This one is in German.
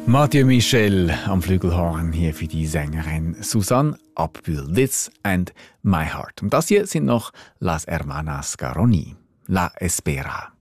Mathieu Michel am Flügelhorn hier für die Sängerin Susanne Abbuhl. This and My Heart. Und das hier sind noch Las Hermanas Garoni. La Espera.